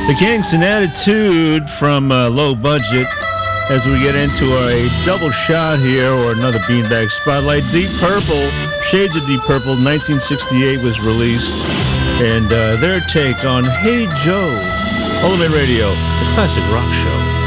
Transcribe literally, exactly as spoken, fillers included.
The Kingston Attitude from uh, Low Budget as we get into a double shot here, or another Beanbag Spotlight. Deep Purple, Shades of Deep Purple, nineteen sixty-eight was released, and uh, their take on Hey Joe. Ultimate Radio, the classic rock show.